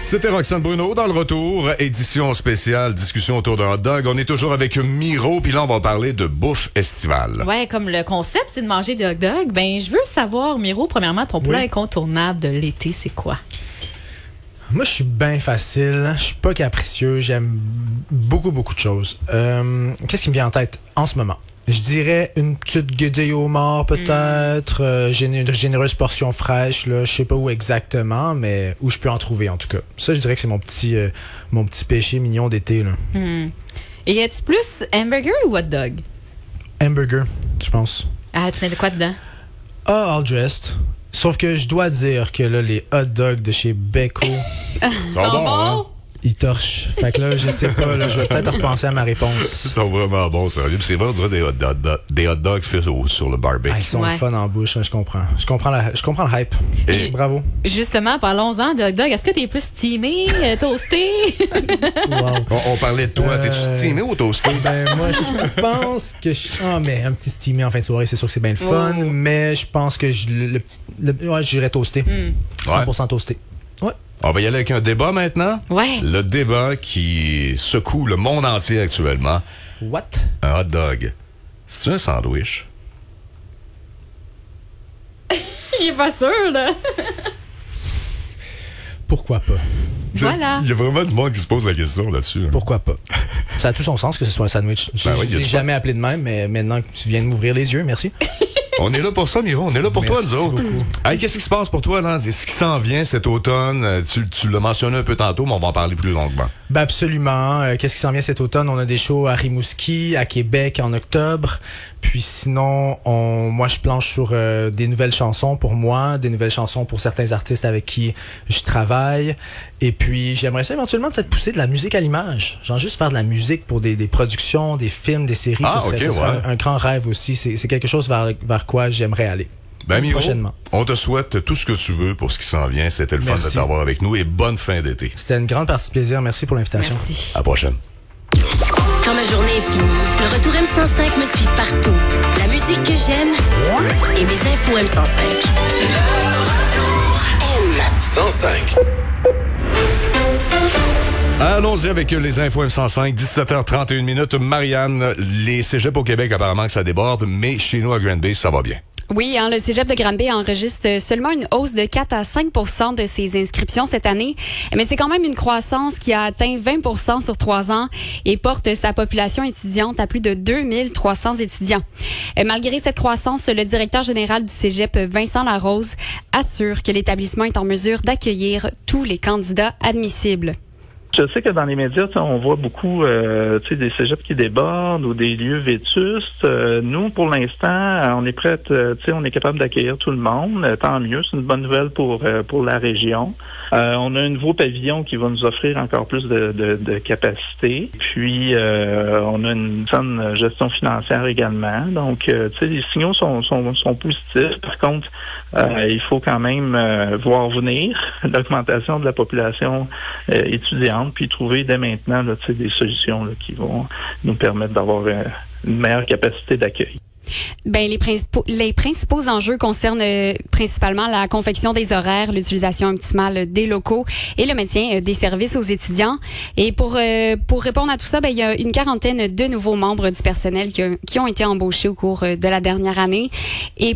C'était Roxane Bruno dans le retour, édition spéciale, discussion autour d'un hot dog. On est toujours avec Miro, puis là, on va parler de bouffe estivale. Ouais, comme le concept, c'est de manger des hot dogs, ben je veux savoir, Miro, premièrement, ton plat incontournable de l'été, c'est quoi? Moi, je suis bien facile. Je suis pas capricieux. J'aime beaucoup de choses. Qu'est-ce qui me vient en tête en ce moment? Je dirais une petite guédille au mort, peut-être. Une généreuse portion fraîche, là. Je sais pas où exactement, mais où je peux en trouver, en tout cas. Ça, je dirais que c'est mon petit péché mignon d'été, là. Et es-tu plus hamburger ou hot dog? Hamburger, je pense. Ah, tu mets de quoi dedans? All dressed. Sauf que je dois dire que là, les hot dogs de chez Beko, sont bons, hein? Ils torchent. Fait que là, je sais pas, là, je vais peut-être repenser à ma réponse. Ils sont vraiment bons, sérieux. C'est vrai, on dirait des hot dogs faits sur le barbecue. Ils sont fun en bouche, je comprends. Je comprends le hype. Et bravo. Justement, parlons-en de hot dog. Est-ce que t'es plus steamé, toasté? Wow. On parlait de toi. T'es-tu steamé ou toasté? Ben, moi, je pense que mais un petit steamé en fin de soirée, c'est sûr que c'est bien le fun, mais je pense que j'irais toasté. 100% toasté. Ouais. On va y aller avec un débat maintenant. Ouais. Le débat qui secoue le monde entier actuellement. What? Un hot dog. C'est-tu un sandwich? Il est pas sûr, là. Pourquoi pas? Voilà. Il y a vraiment du monde qui se pose la question là-dessus. Pourquoi pas? Ça a tout son sens que ce soit un sandwich. Je l'ai jamais appelé de même, mais maintenant que tu viens de m'ouvrir les yeux, merci. On est là pour ça, Miro. On est là pour toi, nous autres. Beaucoup. Hey, qu'est-ce qui se passe pour toi, là? Ce qui s'en vient cet automne, tu l'as mentionné un peu tantôt, mais on va en parler plus longuement. Ben absolument. Qu'est-ce qui s'en vient cet automne? On a des shows à Rimouski, à Québec en octobre. Puis sinon, moi, je planche sur des nouvelles chansons pour moi, des nouvelles chansons pour certains artistes avec qui je travaille. Et puis, j'aimerais ça éventuellement peut-être pousser de la musique à l'image. Genre juste faire de la musique pour des productions, des films, des séries. Ça serait un grand rêve aussi. C'est quelque chose vers quoi j'aimerais aller. Ben, Miro, prochainement. On te souhaite tout ce que tu veux pour ce qui s'en vient. C'était le fun de t'avoir avec nous et bonne fin d'été. C'était une grande partie de plaisir. Merci pour l'invitation. Merci. À la prochaine. Quand ma journée est finie, le retour M105 me suit partout. La musique que j'aime et mes infos M105. M105. Allons-y avec les infos M105, 17h31. Marianne, les cégeps au Québec, apparemment que ça déborde, mais chez nous à Granby, ça va bien. Oui, le cégep de Granby enregistre seulement une hausse de 4 à 5% de ses inscriptions cette année, mais c'est quand même une croissance qui a atteint 20% sur 3 ans et porte sa population étudiante à plus de 2300 étudiants. Malgré cette croissance, le directeur général du cégep, Vincent Larose, assure que l'établissement est en mesure d'accueillir tous les candidats admissibles. Je sais que dans les médias, on voit beaucoup des cégeps qui débordent ou des lieux vétustes. Nous, pour l'instant, on est prêt, on est capable d'accueillir tout le monde. Tant mieux, c'est une bonne nouvelle pour la région. On a un nouveau pavillon qui va nous offrir encore plus de capacité. Puis, on a une saine gestion financière également. Donc, les signaux sont positifs. Par contre, il faut quand même voir venir l'augmentation de la population étudiante, puis trouver dès maintenant là, des solutions là, qui vont nous permettre d'avoir une meilleure capacité d'accueil. Ben, les principaux enjeux concernent principalement la confection des horaires, l'utilisation optimale des locaux et le maintien des services aux étudiants. Et pour répondre à tout ça, ben, il y a une quarantaine de nouveaux membres du personnel qui ont été embauchés au cours de la dernière année. Et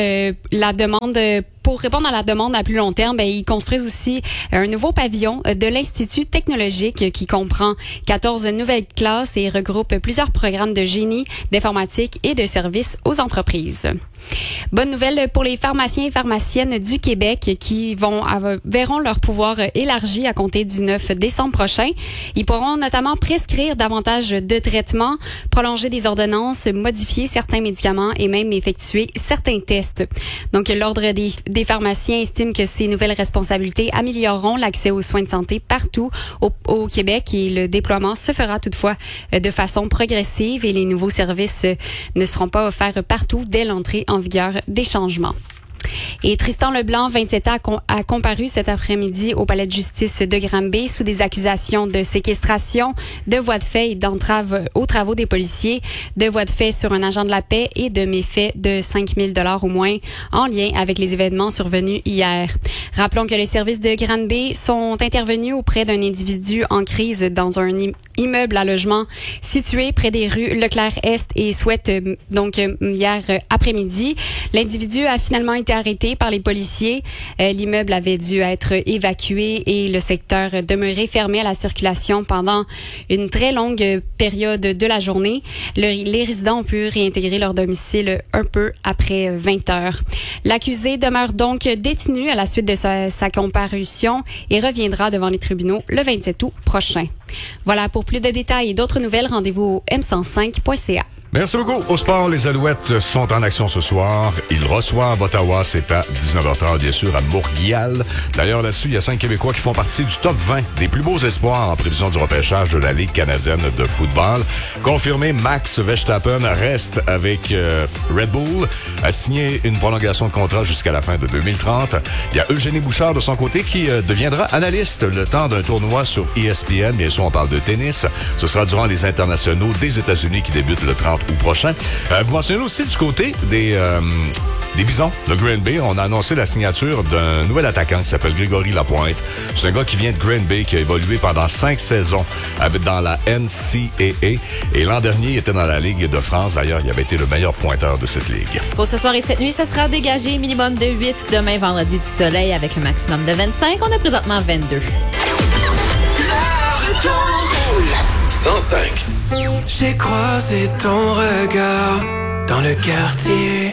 pour répondre à la demande à plus long terme, ben, ils construisent aussi un nouveau pavillon de l'Institut technologique qui comprend 14 nouvelles classes et regroupe plusieurs programmes de génie, d'informatique et de services aux entreprises. Bonne nouvelle pour les pharmaciens et pharmaciennes du Québec qui verront leur pouvoir élargi à compter du 9 décembre prochain. Ils pourront notamment prescrire davantage de traitements, prolonger des ordonnances, modifier certains médicaments et même effectuer certains tests. Donc, l'Ordre des pharmaciens estime que ces nouvelles responsabilités amélioreront l'accès aux soins de santé partout au Québec et le déploiement se fera toutefois de façon progressive et les nouveaux services ne seront pas offerts partout dès l'entrée en vigueur des changements. Et Tristan Leblanc, 27 ans, a comparu cet après-midi au palais de justice de Granby sous des accusations de séquestration, de voies de fait et d'entrave aux travaux des policiers, de voies de fait sur un agent de la paix et de méfaits de 5 000 $ au moins en lien avec les événements survenus hier. Rappelons que les services de Granby sont intervenus auprès d'un individu en crise dans un immeuble à logement situé près des rues Leclerc-Est et Souhaite, hier après-midi. L'individu a finalement été arrêté par les policiers. L'immeuble avait dû être évacué et le secteur demeuré fermé à la circulation pendant une très longue période de la journée. Les résidents ont pu réintégrer leur domicile un peu après 20 heures. L'accusé demeure donc détenu à la suite de sa comparution et reviendra devant les tribunaux le 27 août prochain. Voilà, pour plus de détails et d'autres nouvelles, rendez-vous au m105.ca. Merci beaucoup. Au sport, les Alouettes sont en action ce soir. Ils reçoivent Ottawa. C'est à 19h30, bien sûr, à Montréal. D'ailleurs, là-dessus, il y a 5 Québécois qui font partie du top 20 des plus beaux espoirs en prévision du repêchage de la Ligue canadienne de football. Confirmé, Max Verstappen reste avec Red Bull, a signé une prolongation de contrat jusqu'à la fin de 2030. Il y a Eugénie Bouchard de son côté qui deviendra analyste le temps d'un tournoi sur ESPN. Bien sûr, on parle de tennis. Ce sera durant les internationaux des États-Unis qui débutent le 30 août prochain. Vous mentionnez aussi du côté des Bisons, le Green Bay. On a annoncé la signature d'un nouvel attaquant qui s'appelle Grégory Lapointe. C'est un gars qui vient de Green Bay, qui a évolué pendant 5 saisons dans la NCAA. Et l'an dernier, il était dans la Ligue de France. D'ailleurs, il avait été le meilleur pointeur de cette ligue. Pour ce soir et cette nuit, ça sera dégagé. Minimum de 8. Demain, vendredi, du soleil avec un maximum de 25. On a présentement 22. 105. J'ai croisé ton regard dans le quartier.